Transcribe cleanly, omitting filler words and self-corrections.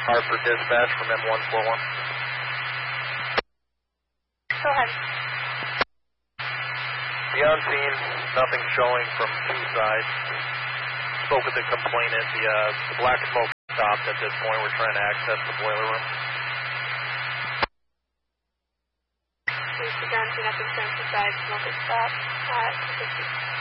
Hartford dispatch from M141. Go ahead. Beyond scene, nothing showing from two sides. Spoke with the complainant. The black smoke stopped at this point. We're trying to access the boiler room. Please, beyond scene, nothing showing two sides. Smoke has stopped at 250.